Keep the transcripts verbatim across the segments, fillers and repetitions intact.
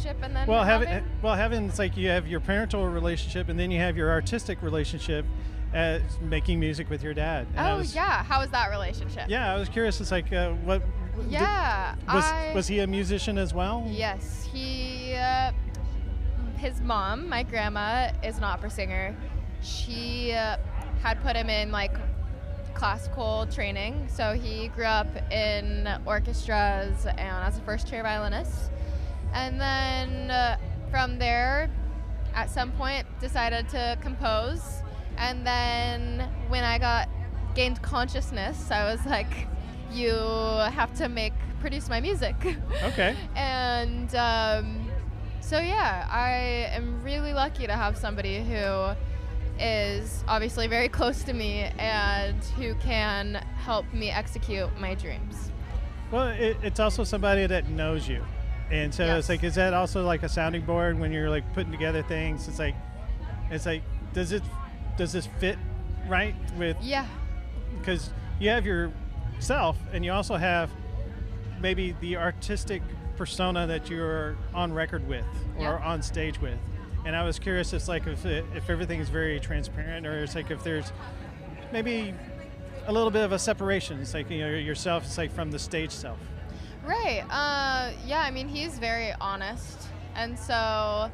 relationship and then well, having... having well, having it's like you have your parental relationship and then you have your artistic relationship, as making music with your dad. And oh was, yeah, how was that relationship? Yeah, I was curious. It's like uh, what? Yeah, did, was I, was he a musician as well? Yes, he. Uh, his mom, my grandma, is an opera singer. She uh, had put him in like classical training, so he grew up in orchestras and as a first chair violinist. And then uh, from there, at some point, decided to compose. And then when I got gained consciousness, I was like, you have to make produce my music. Okay. And um, so yeah, I am really lucky to have somebody who is obviously very close to me and who can help me execute my dreams. Well, it, it's also somebody that knows you. And so Yes. it's like, is that also like a sounding board when you're like putting together things? It's like, it's like, does it, does this fit right with? Yeah. Because you have yourself and you also have maybe the artistic persona that you're on record with or Yeah. on stage with. And I was curious, it's like if it, if everything is very transparent, or it's like if there's maybe a little bit of a separation. It's like, you know, yourself, it's like from the stage self. Right. Uh, yeah, I mean, he's very honest. And so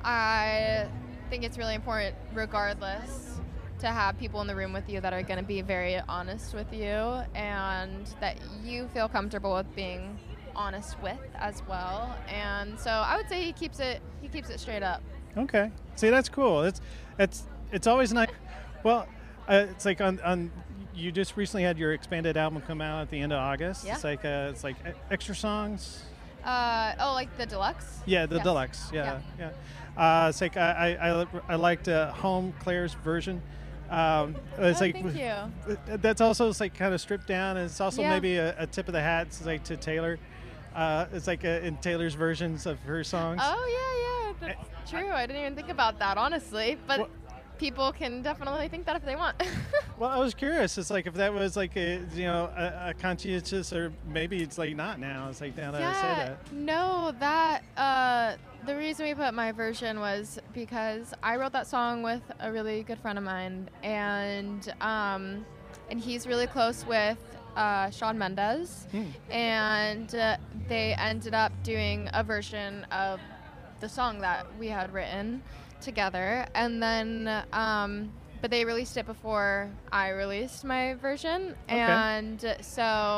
I think it's really important, regardless, to have people in the room with you that are going to be very honest with you and that you feel comfortable with being honest with as well. And so I would say he keeps it he keeps it straight up. Okay. See, that's cool. It's it's it's always nice. Well, uh, it's like on on you just recently had your expanded album come out at the end of August. Yeah. It's like uh, it's like e- extra songs. Uh, oh, like the deluxe? Yeah, the Yes. deluxe. Yeah, yeah. Uh, it's like I I, I, I liked uh, Home Claire's version. Um, it's Oh, like thank you. that's also it's like kind of stripped down, and it's also Yeah. maybe a, a tip of the hat. It's like to Taylor. Uh, it's like uh in Taylor's versions of her songs. Oh, yeah, yeah. That's true. I didn't even think about that, honestly. But Well- people can definitely think that if they want. Well, I was curious. It's like if that was like a you know a, a conscientious, or maybe it's like not now. It's like now that I say Yeah, that. no, that uh, the reason we put my version was because I wrote that song with a really good friend of mine, and um, and he's really close with uh, Shawn Mendes, Hmm. and uh, they ended up doing a version of the song that we had written together, and then um, but they released it before I released my version, and so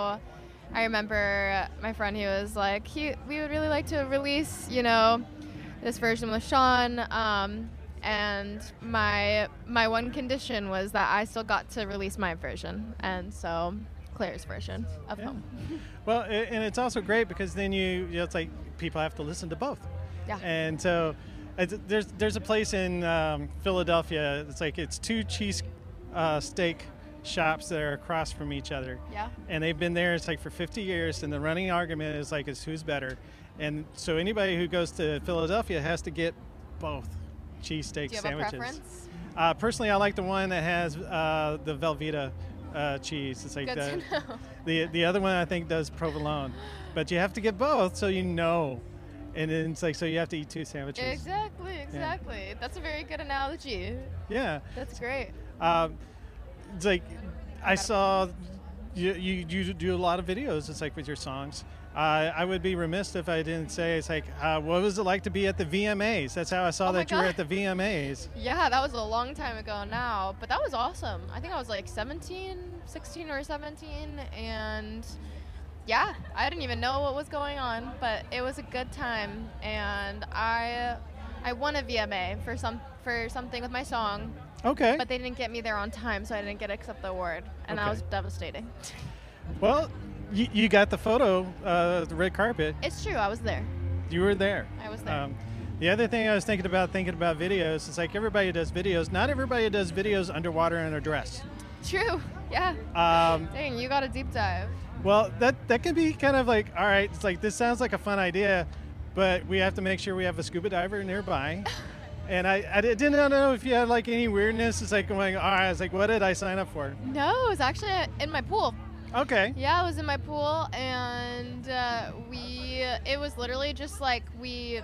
I remember my friend, he was like, he, we would really like to release, you know, this version with Shawn, um, and my my one condition was that I still got to release my version, and so Claire's version of Yeah. Home. Well, a- and it's also great because then you, you know, it's like people have to listen to both. Yeah. And so it's, there's there's a place in um, Philadelphia. It's like it's two cheese uh, steak shops that are across from each other. Yeah. And they've been there, it's like for fifty years, and the running argument is like, is who's better. And so anybody who goes to Philadelphia has to get both cheesesteak Do you have sandwiches. a preference? Uh, personally, I like the one that has uh, the Velveeta uh, cheese. It's like Good the, to know. the the other one I think does provolone, but you have to get both so you know. And then it's like, so you have to eat two sandwiches. Exactly, exactly. That's a very good analogy. Yeah. That's great. Um, it's like I saw you, you you do a lot of videos. It's like with your songs. Uh, I would be remiss if I didn't say it's like, uh, what was it like to be at the V M As? That's how I saw Oh my that you were God. at the V M As. Yeah, that was a long time ago now, but that was awesome. I think I was like seventeen, sixteen or seventeen, and yeah, I didn't even know what was going on, but it was a good time, and I I won a V M A for some for something with my song, Okay. but they didn't get me there on time, so I didn't get to accept the award, and that Okay. was devastating. Well, you, you got the photo, uh, the red carpet. It's true, I was there. You were there. I was there. Um, the other thing I was thinking about, thinking about videos, is like everybody does videos. Not everybody does videos underwater in a dress. True, yeah. Um, Dang, you got a deep dive. well, that that can be kind of like, all right, it's like this sounds like a fun idea, but we have to make sure we have a scuba diver nearby. And I, I didn't know if you had like any weirdness. It's like going, all right, it's like, what did I sign up for? No, it was actually in my pool. Okay. Yeah, I was in my pool, and uh, we, it was literally just like we